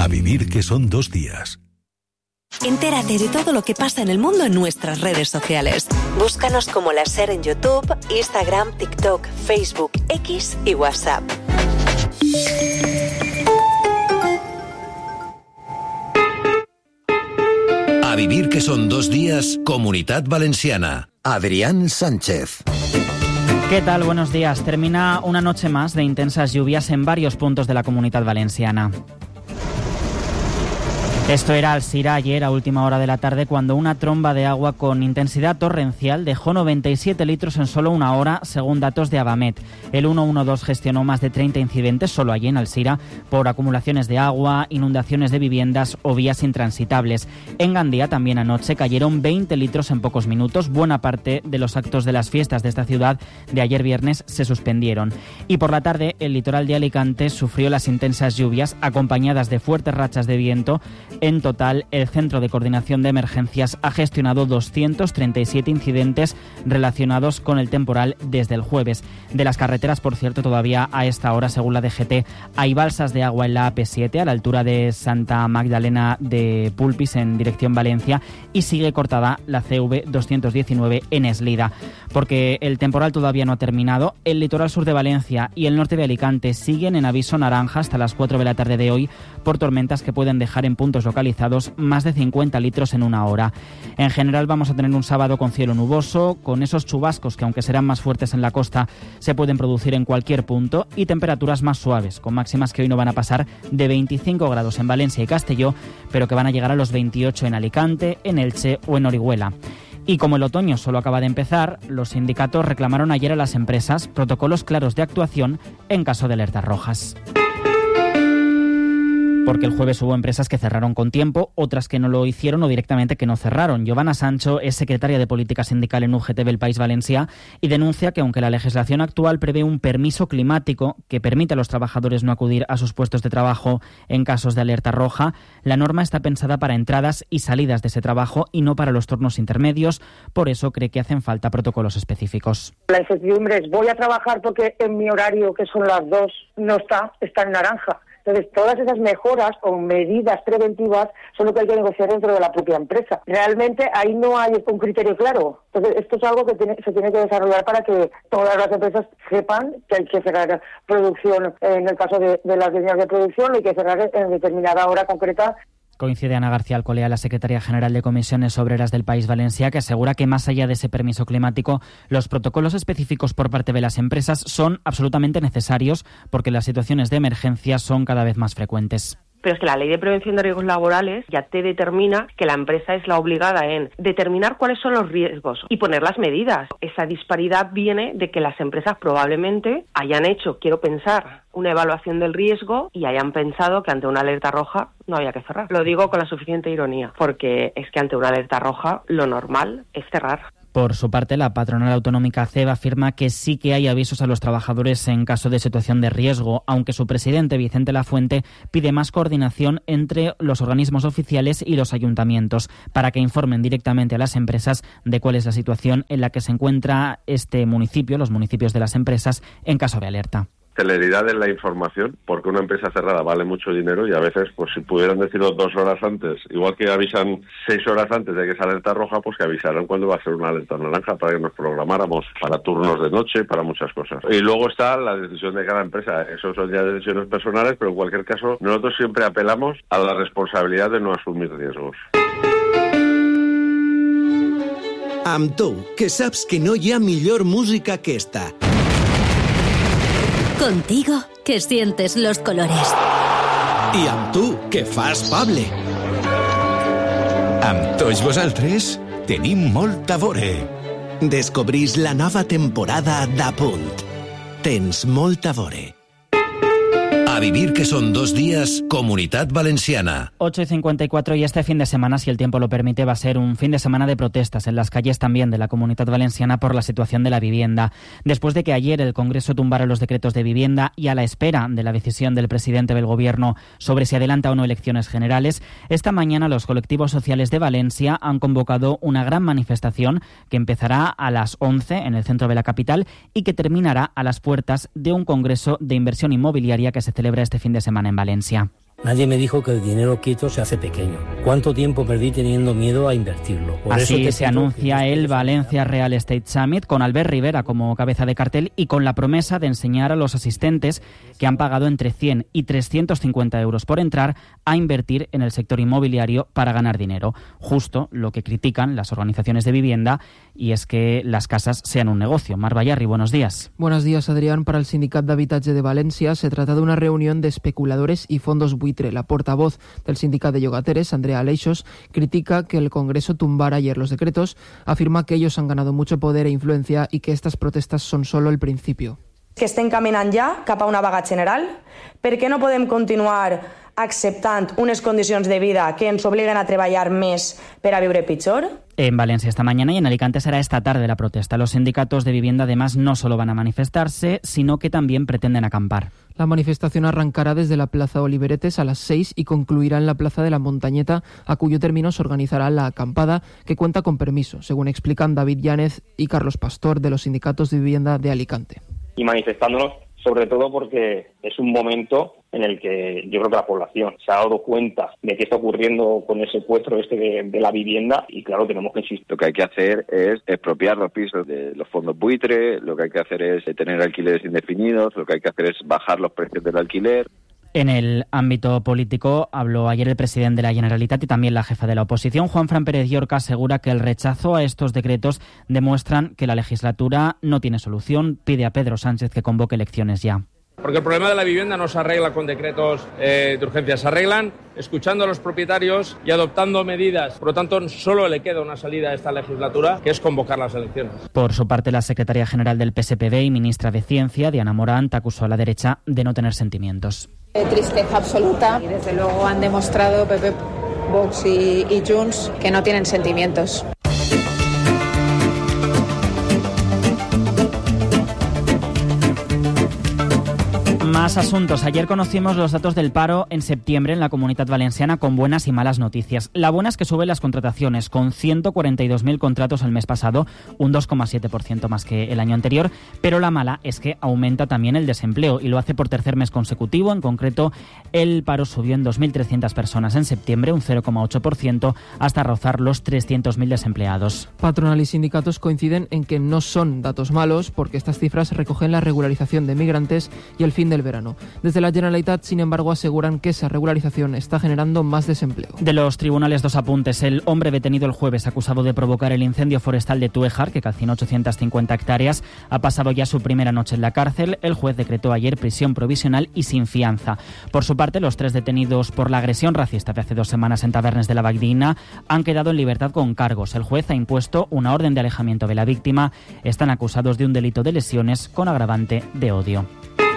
A vivir que son 2 días. Entérate de todo lo que pasa en el mundo en nuestras redes sociales. Búscanos como La Ser en YouTube, Instagram, TikTok, Facebook, X y WhatsApp. A vivir que son 2 días, Comunitat Valenciana. Adrián Sánchez. ¿Qué tal? Buenos días. Termina una noche más de intensas lluvias en varios puntos de la Comunitat Valenciana. Esto era Alzira ayer a última hora de la tarde, cuando una tromba de agua con intensidad torrencial dejó 97 litros en solo una hora, según datos de Abamet. El 112 gestionó más de 30 incidentes solo allí en Alzira por acumulaciones de agua, inundaciones de viviendas o vías intransitables. En Gandía también anoche cayeron 20 litros en pocos minutos. Buena parte de los actos de las fiestas de esta ciudad de ayer viernes se suspendieron. Y por la tarde el litoral de Alicante sufrió las intensas lluvias acompañadas de fuertes rachas de viento. En total, el Centro de Coordinación de Emergencias ha gestionado 237 incidentes relacionados con el temporal desde el jueves. De las carreteras, por cierto, todavía a esta hora, según la DGT, hay balsas de agua en la AP7 a la altura de Santa Magdalena de Pulpis en dirección Valencia, y sigue cortada la CV 219 en Eslida. Porque el temporal todavía no ha terminado, el litoral sur de Valencia y el norte de Alicante siguen en aviso naranja hasta las 4 de la tarde de hoy por tormentas que pueden dejar en puntos localizados más de 50 litros en una hora. En general vamos a tener un sábado con cielo nuboso, con esos chubascos que, aunque serán más fuertes en la costa, se pueden producir en cualquier punto, y temperaturas más suaves, con máximas que hoy no van a pasar de 25 grados en Valencia y Castelló, pero que van a llegar a los 28 en Alicante, en Elche o en Orihuela. Y como el otoño solo acaba de empezar, los sindicatos reclamaron ayer a las empresas protocolos claros de actuación en caso de alertas rojas. Porque el jueves hubo empresas que cerraron con tiempo, otras que no lo hicieron o directamente que no cerraron. Giovanna Sancho es secretaria de Política Sindical en UGT del País Valencià y denuncia que, aunque la legislación actual prevé un permiso climático que permite a los trabajadores no acudir a sus puestos de trabajo en casos de alerta roja, la norma está pensada para entradas y salidas de ese trabajo y no para los turnos intermedios. Por eso cree que hacen falta protocolos específicos. La incertidumbre es: voy a trabajar porque en mi horario, que son las 2, no está en naranja. Entonces, todas esas mejoras o medidas preventivas son lo que hay que negociar dentro de la propia empresa. Realmente ahí no hay un criterio claro. Entonces, esto es algo que se tiene que desarrollar para que todas las empresas sepan que hay que cerrar producción. En el caso de las líneas de producción, hay que cerrar en determinada hora concreta. Coincide Ana García Alcolea, la secretaria general de Comisiones Obreras del País Valencià, que asegura que más allá de ese permiso climático, los protocolos específicos por parte de las empresas son absolutamente necesarios, porque las situaciones de emergencia son cada vez más frecuentes. Pero es que la Ley de Prevención de Riesgos Laborales ya te determina que la empresa es la obligada en determinar cuáles son los riesgos y poner las medidas. Esa disparidad viene de que las empresas probablemente hayan hecho, quiero pensar, una evaluación del riesgo y hayan pensado que ante una alerta roja no había que cerrar. Lo digo con la suficiente ironía, porque es que ante una alerta roja lo normal es cerrar. Por su parte, la patronal autonómica CEB afirma que sí que hay avisos a los trabajadores en caso de situación de riesgo, aunque su presidente, Vicente Lafuente, pide más coordinación entre los organismos oficiales y los ayuntamientos para que informen directamente a las empresas de cuál es la situación en la que se encuentra este municipio, los municipios de las empresas, en caso de alerta. Celeridad en la información, porque una empresa cerrada vale mucho dinero y a veces, pues si pudieran decirlo 2 horas antes, igual que avisan 6 horas antes de que es alerta roja, pues que avisaran cuando va a ser una alerta naranja para que nos programáramos para turnos de noche, para muchas cosas. Y luego está la decisión de cada empresa, eso son ya decisiones personales, pero en cualquier caso nosotros siempre apelamos a la responsabilidad de no asumir riesgos. Amb tu, que saps que no hi ha millor música que esta. Contigo, que sientes los colores. I amb tu, que fas Pable. Amb tots vosaltres tenim molt a veure. Descobrís la nova temporada d'Apunt. Tens molt a veure. A vivir que son 2 días, Comunitat Valenciana. 8:54 y este fin de semana, si el tiempo lo permite, va a ser un fin de semana de protestas en las calles también de la Comunitat Valenciana por la situación de la vivienda. Después de que ayer el Congreso tumbara los decretos de vivienda y a la espera de la decisión del presidente del Gobierno sobre si adelanta o no elecciones generales, esta mañana los colectivos sociales de Valencia han convocado una gran manifestación que empezará a las 11 en el centro de la capital y que terminará a las puertas de un congreso de inversión inmobiliaria que se celebra este fin de semana en Valencia. Nadie me dijo que el dinero quieto se hace pequeño. ¿Cuánto tiempo perdí teniendo miedo a invertirlo? Así se anuncia el Valencia Real Estate Summit con Albert Rivera como cabeza de cartel y con la promesa de enseñar a los asistentes que han pagado entre 100 y 350 euros por entrar a invertir en el sector inmobiliario para ganar dinero. Justo lo que critican las organizaciones de vivienda, y es que las casas sean un negocio. Mar Bayarri, buenos días. Buenos días, Adrián. Para el Sindicat d'Habitatge de Valencia se trata de una reunión de especuladores y fondos buitres. La portavoz del Sindicat de Llogateres, Andrea Aleixos, critica que el Congreso tumbara ayer los decretos, afirma que ellos han ganado mucho poder e influencia y que estas protestas son solo el principio. Que estem caminant ja cap a una vaga general, perquè no podem continuar acceptant unes condicions de vida que ens obliguen a treballar més per a viure pitjor. En Valencia esta mañana y en Alicante será esta tarde la protesta. Los sindicatos de vivienda además no solo van a manifestarse, sino que también pretenden acampar. La manifestación arrancará desde la Plaza Oliveretes a las 6 y concluirá en la Plaza de la Montañeta, a cuyo término se organizará la acampada, que cuenta con permiso, según explican David Yánez y Carlos Pastor de los sindicatos de vivienda de Alicante. Y manifestándonos sobre todo porque es un momento en el que yo creo que la población se ha dado cuenta de qué está ocurriendo con el secuestro de la vivienda y claro, tenemos que insistir. Lo que hay que hacer es expropiar los pisos de los fondos buitre, lo que hay que hacer es tener alquileres indefinidos, lo que hay que hacer es bajar los precios del alquiler. En el ámbito político habló ayer el presidente de la Generalitat y también la jefa de la oposición. Juanfran Pérez Llorca asegura que el rechazo a estos decretos demuestran que la legislatura no tiene solución. Pide a Pedro Sánchez que convoque elecciones ya. Porque el problema de la vivienda no se arregla con decretos de urgencia, se arreglan escuchando a los propietarios y adoptando medidas. Por lo tanto, solo le queda una salida a esta legislatura, que es convocar las elecciones. Por su parte, la secretaria general del PSPB y ministra de Ciencia, Diana Morant, acusó a la derecha de no tener sentimientos. Tristeza absoluta y desde luego han demostrado PP, Vox y Junts que no tienen sentimientos. Más asuntos. Ayer conocimos los datos del paro en septiembre en la Comunitat Valenciana con buenas y malas noticias. La buena es que suben las contrataciones, con 142.000 contratos el mes pasado, un 2,7% más que el año anterior, pero la mala es que aumenta también el desempleo y lo hace por tercer mes consecutivo. En concreto, el paro subió en 2.300 personas en septiembre, un 0,8%, hasta rozar los 300.000 desempleados. Patronal y sindicatos coinciden en que no son datos malos porque estas cifras recogen la regularización de migrantes y el fin del verano. Desde la Generalitat, sin embargo, aseguran que esa regularización está generando más desempleo. De los tribunales, dos apuntes. El hombre detenido el jueves acusado de provocar el incendio forestal de Tuéjar, que calcinó 850 hectáreas, ha pasado ya su primera noche en la cárcel. El juez decretó ayer prisión provisional y sin fianza. Por su parte, los 3 detenidos por la agresión racista de hace 2 semanas en Tavernes de la Valldigna han quedado en libertad con cargos. El juez ha impuesto una orden de alejamiento de la víctima. Están acusados de un delito de lesiones con agravante de odio.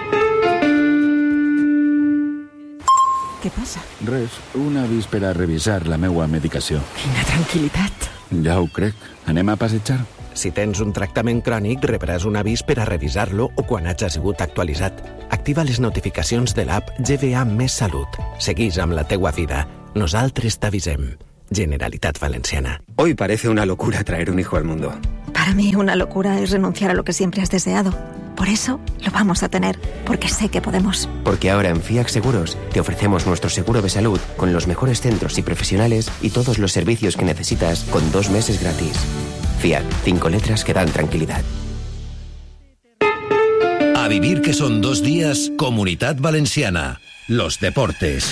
Què passa? Res, una avís per a revisar la meua medicació. Quina tranquil·litat. Ja ho crec. Anem a passejar? Si tens un tractament crònic, rebràs un avís per a revisar-lo o quan hagi sigut actualitzat. Activa les notificacions de l'app GVA Més Salut. Seguís amb la teua vida. Nosaltres t'avisem. Generalitat Valenciana. Hoy parece una locura traer un hijo al mundo. Para mí una locura es renunciar a lo que siempre has deseado. Por eso lo vamos a tener, porque sé que podemos. Porque ahora en FIAC Seguros te ofrecemos nuestro seguro de salud con los mejores centros y profesionales y todos los servicios que necesitas con 2 meses gratis. FIAC, 5 letras que dan tranquilidad. A vivir que son 2 días, Comunitat Valenciana. Los deportes.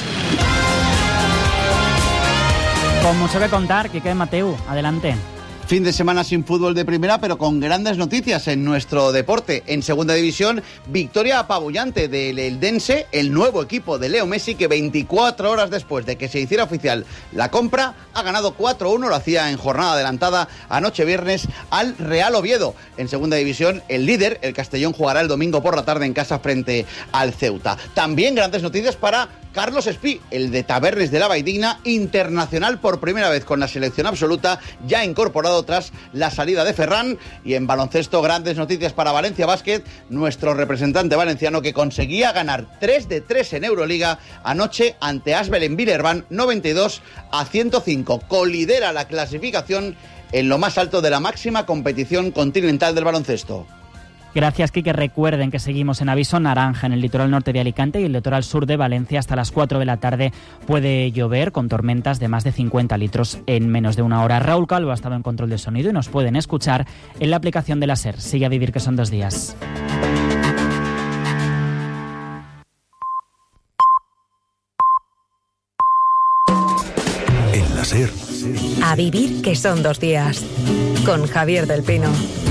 Con mucho que contar, Quique Mateu, adelante. Fin de semana sin fútbol de primera, pero con grandes noticias en nuestro deporte. En segunda división, victoria apabullante del Eldense, el nuevo equipo de Leo Messi, que 24 horas después de que se hiciera oficial la compra, ha ganado 4-1, lo hacía en jornada adelantada anoche viernes al Real Oviedo. En segunda división, el líder, el Castellón, jugará el domingo por la tarde en casa frente al Ceuta. También grandes noticias para Carlos Espí, el de Tavernes de la Valldigna, internacional por primera vez con la selección absoluta, ya incorporado tras la salida de Ferran. Y en baloncesto, grandes noticias para Valencia Basket, nuestro representante valenciano, que conseguía ganar 3 de 3 en Euroliga anoche ante Asbel en Villeurbanne, 92-105. Colidera la clasificación en lo más alto de la máxima competición continental del baloncesto. Gracias, Quique. Recuerden que seguimos en aviso naranja en el litoral norte de Alicante y el litoral sur de Valencia. Hasta las 4 de la tarde puede llover con tormentas de más de 50 litros en menos de una hora. Raúl Calvo ha estado en control de sonido y nos pueden escuchar en la aplicación de la SER. Sigue a vivir, que son 2 días. En la SER. A vivir, que son 2 días. Con Javier del Pino.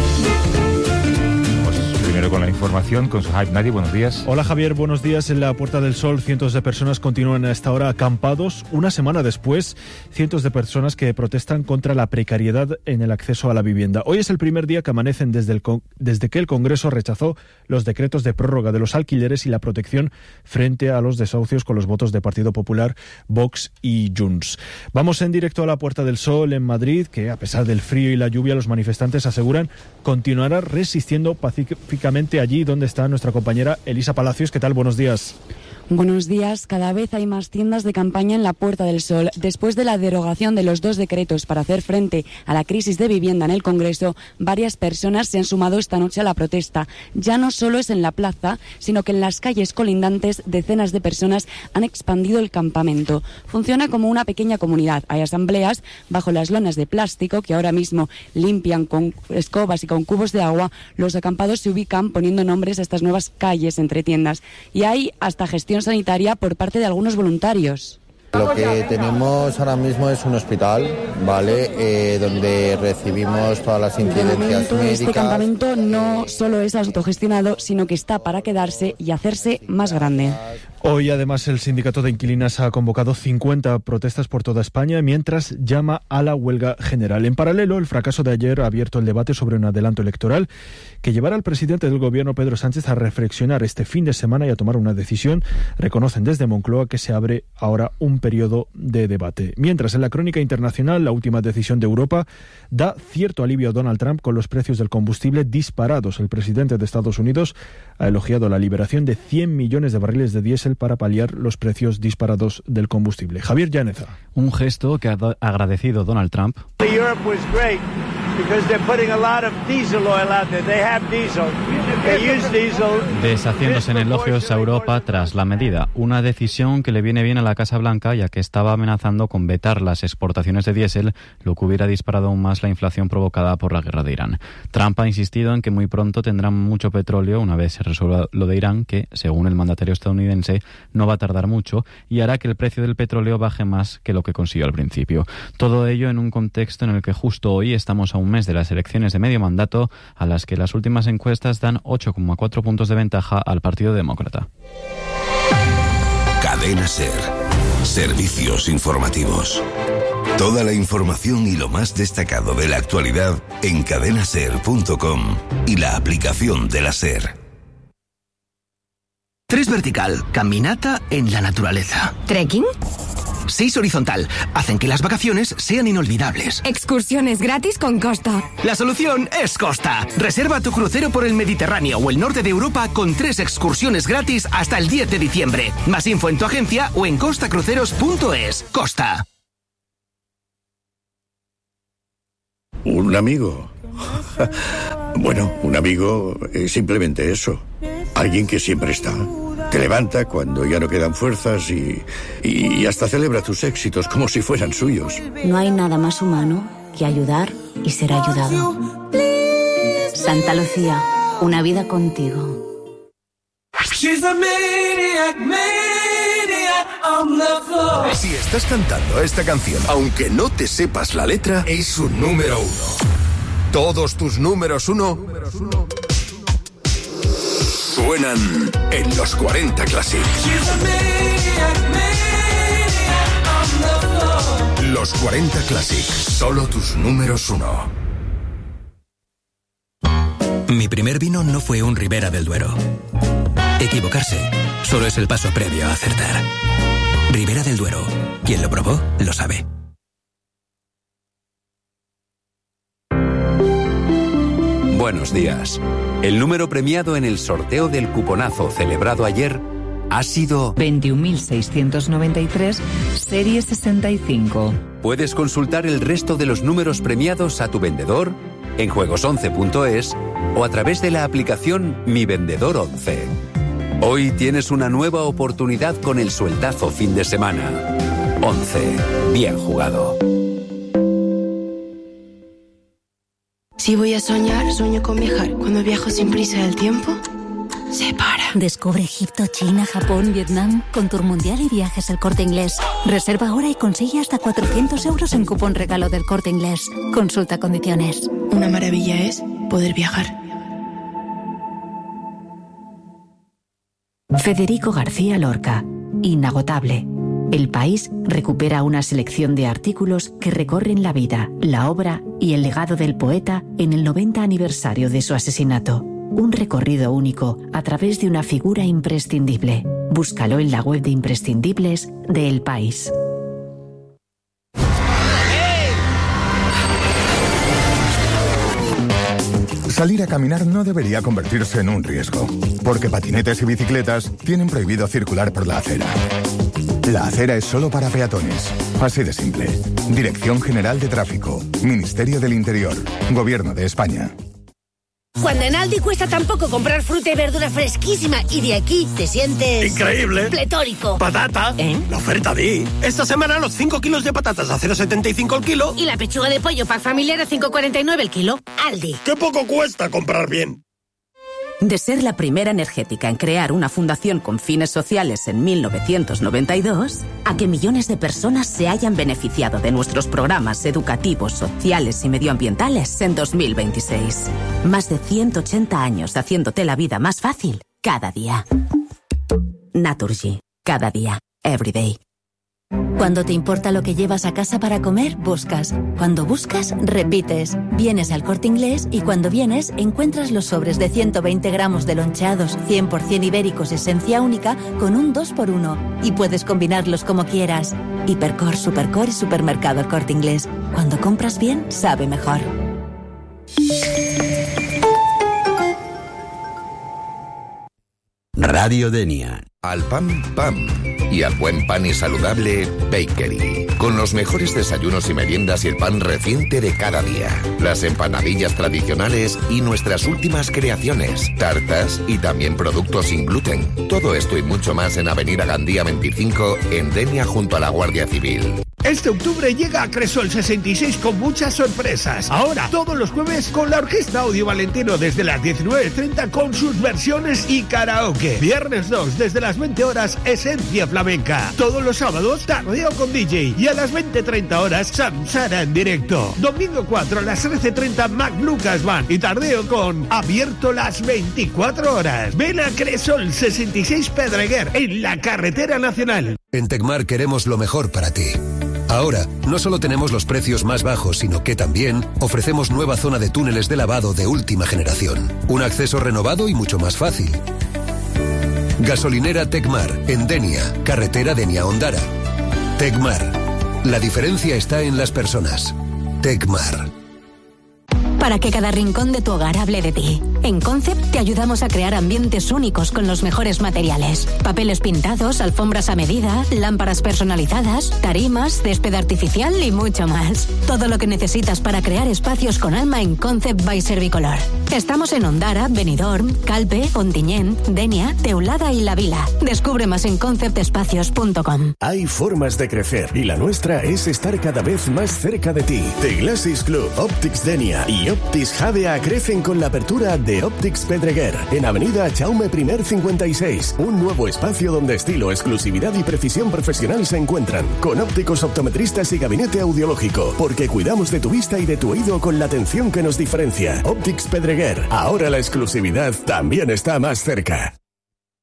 Primero con la información, con Suhaib Nadi, buenos días. Hola Javier, buenos días. En la Puerta del Sol, cientos de personas continúan a esta hora acampados. Una semana después, cientos de personas que protestan contra la precariedad en el acceso a la vivienda. Hoy es el primer día que amanecen desde que el Congreso rechazó los decretos de prórroga de los alquileres y la protección frente a los desahucios con los votos de Partido Popular, Vox y Junts. Vamos en directo a la Puerta del Sol en Madrid, que a pesar del frío y la lluvia, los manifestantes aseguran continuará resistiendo pacíficamente allí donde está nuestra compañera Elisa Palacios. ¿Qué tal? Buenos días. Buenos días. Cada vez hay más tiendas de campaña en la Puerta del Sol. Después de la derogación de los 2 decretos para hacer frente a la crisis de vivienda en el Congreso, varias personas se han sumado esta noche a la protesta. Ya no solo es en la plaza, sino que en las calles colindantes decenas de personas han expandido el campamento. Funciona como una pequeña comunidad. Hay asambleas bajo las lonas de plástico que ahora mismo limpian con escobas y con cubos de agua. Los acampados se ubican poniendo nombres a estas nuevas calles entre tiendas. Y hay hasta gestión sanitaria por parte de algunos voluntarios. Lo que tenemos ahora mismo es un hospital, ¿vale? Donde recibimos todas las incidencias médicas. Este campamento no solo es autogestionado, sino que está para quedarse y hacerse más grande. Hoy, además, el sindicato de inquilinas ha convocado 50 protestas por toda España, mientras llama a la huelga general. En paralelo, el fracaso de ayer ha abierto el debate sobre un adelanto electoral que llevará al presidente del Gobierno, Pedro Sánchez, a reflexionar este fin de semana y a tomar una decisión. Reconocen desde Moncloa que se abre ahora un periodo de debate. Mientras, en la crónica internacional, la última decisión de Europa da cierto alivio a Donald Trump con los precios del combustible disparados. El presidente de Estados Unidos ha elogiado la liberación de 100 millones de barriles de diésel para paliar los precios disparados del combustible. Javier Llaneza. Un gesto que ha agradecido Donald Trump. Deshaciéndose en elogios a Europa tras la medida, una decisión que le viene bien a la Casa Blanca, ya que estaba amenazando con vetar las exportaciones de diésel, lo que hubiera disparado aún más la inflación provocada por la guerra de Irán. Trump ha insistido en que muy pronto tendrán mucho petróleo una vez se resuelva lo de Irán, que, según el mandatario estadounidense, no va a tardar mucho y hará que el precio del petróleo baje más que lo que consiguió al principio. Todo ello en un contexto en el que justo hoy estamos a un mes de las elecciones de medio mandato, a las que las últimas encuestas dan 8,4 puntos de ventaja al Partido Demócrata. Cadena SER. Servicios informativos. Toda la información y lo más destacado de la actualidad en cadenaser.com y la aplicación de la SER. 3 vertical, caminata en la naturaleza. ¿Trekking? 6 horizontal, hacen que las vacaciones sean inolvidables. Excursiones gratis con Costa. La solución es Costa. Reserva tu crucero por el Mediterráneo o el norte de Europa con 3 excursiones gratis hasta el 10 de diciembre. Más info en tu agencia o en costacruceros.es. Costa. ¿Un amigo? Bueno, un amigo es simplemente eso. Alguien que siempre está. Te levanta cuando ya no quedan fuerzas y hasta celebra tus éxitos como si fueran suyos. No hay nada más humano que ayudar y ser ayudado. Santa Lucía, una vida contigo. Si estás cantando esta canción, aunque no te sepas la letra, es un número 1. Todos tus números 1 suenan en los 40 Classic. Los 40 Classic, solo tus números 1. Mi primer vino no fue un Ribera del Duero. Equivocarse solo es el paso previo a acertar. Ribera del Duero. Quien lo probó, lo sabe. Buenos días. El número premiado en el sorteo del cuponazo celebrado ayer ha sido 21.693, serie 65. Puedes consultar el resto de los números premiados a tu vendedor en juegos11.es o a través de la aplicación Mi Vendedor 11. Hoy tienes una nueva oportunidad con el sueldazo fin de semana. 11. Bien jugado. Si voy a soñar, sueño con viajar. Cuando viajo sin prisa del tiempo, se para. Descubre Egipto, China, Japón, Vietnam con Tour Mundial y Viajes El Corte Inglés. Reserva ahora y consigue hasta 400 euros en cupón regalo del Corte Inglés. Consulta condiciones. Una maravilla es poder viajar. Federico García Lorca. Inagotable. El País recupera una selección de artículos que recorren la vida, la obra y el legado del poeta en el 90 aniversario de su asesinato. Un recorrido único a través de una figura imprescindible. Búscalo en la web de imprescindibles de El País. Salir a caminar no debería convertirse en un riesgo, porque patinetes y bicicletas tienen prohibido circular por la acera. La acera es solo para peatones. Así de simple. Dirección General de Tráfico. Ministerio del Interior. Gobierno de España. Cuando en Aldi cuesta tan poco comprar fruta y verdura fresquísima y de aquí te sientes... ¡increíble! ¡Pletórico! ¡Patata! La oferta Di. Esta semana los 5 kilos de patatas a 0,75 el kilo. Y la pechuga de pollo pack familiar a 5,49 el kilo. Aldi. ¡Qué poco cuesta comprar bien! De ser la primera energética en crear una fundación con fines sociales en 1992, a que millones de personas se hayan beneficiado de nuestros programas educativos, sociales y medioambientales en 2026. Más de 180 años haciéndote la vida más fácil cada día. Naturgy. Cada día. Every day. Cuando te importa lo que llevas a casa para comer, buscas. Cuando buscas, repites. Vienes al Corte Inglés y cuando vienes, encuentras los sobres de 120 gramos de loncheados 100% ibéricos esencia única con un 2x1. Y puedes combinarlos como quieras. Hipercor, Supercor y Supermercado El Corte Inglés. Cuando compras bien, sabe mejor. Radio Denia. Al pan, pan. Y al buen pan y saludable, Bakery. Con los mejores desayunos y meriendas y el pan reciente de cada día. Las empanadillas tradicionales y nuestras últimas creaciones. Tartas y también productos sin gluten. Todo esto y mucho más en Avenida Gandía 25, en Denia, junto a la Guardia Civil. Este octubre llega a Cresol 66 con muchas sorpresas. Ahora, todos los jueves con la Orquesta Audio Valentino desde las 19:30 con sus versiones y karaoke. Viernes 2 desde las 20 horas, Esencia Flamenca. Todos los sábados, Tardeo con DJ. Y a las 20:30 horas, Samsara en directo. Domingo 4 a las 13:30, Mac Lucas Band. Y Tardeo con Abierto las 24 horas. Ven a Cresol 66 Pedreguer, en la carretera nacional. En Tecmar queremos lo mejor para ti. Ahora, no solo tenemos los precios más bajos, sino que también ofrecemos nueva zona de túneles de lavado de última generación. Un acceso renovado y mucho más fácil. Gasolinera Tecmar, en Denia, carretera Denia-Ondara. Tecmar. La diferencia está en las personas. Tecmar. Para que cada rincón de tu hogar hable de ti. En Concept te ayudamos a crear ambientes únicos con los mejores materiales. Papeles pintados, alfombras a medida, lámparas personalizadas, tarimas, césped artificial y mucho más. Todo lo que necesitas para crear espacios con alma en Concept by Servicolor. Estamos en Ondara, Benidorm, Calpe, Ontinyent, Denia, Teulada y La Vila. Descubre más en conceptespacios.com. Hay formas de crecer y la nuestra es estar cada vez más cerca de ti. The Glasses Club, Optics Denia y Optics Jadea crecen con la apertura de Optics Pedreguer en Avenida Jaume I 56. Un nuevo espacio donde estilo, exclusividad y precisión profesional se encuentran, con ópticos, optometristas y gabinete audiológico, porque cuidamos de tu vista y de tu oído con la atención que nos diferencia. Optics Pedreguer. Ahora la exclusividad también está más cerca.